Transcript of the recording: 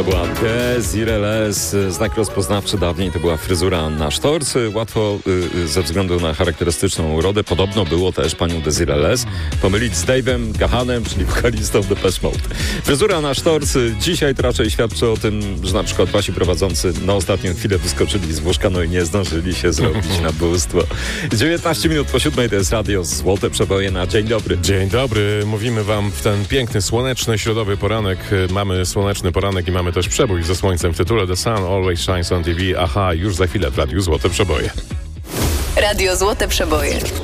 To była Desiree Les, znak rozpoznawczy dawniej to była fryzura na sztorc. Łatwo ze względu na charakterystyczną urodę, podobno było też panią Desiree Les pomylić z Dave'em Gahanem, czyli wokalistą Depeche Mode. Fryzura na sztorc dzisiaj to raczej świadczy o tym, że na przykład wasi prowadzący na ostatnią chwilę wyskoczyli z łóżka, no i nie zdążyli się zrobić na bóstwo. 19 minut po 7 to jest radio Złote Przeboje na Dzień Dobry. Dzień dobry, mówimy wam w ten piękny, słoneczny, środowy poranek. Mamy słoneczny poranek i mamy też przebój ze słońcem w tytule The Sun Always Shines on TV. Aha, już za chwilę w radiu Złote Przeboje. Radio Złote Przeboje.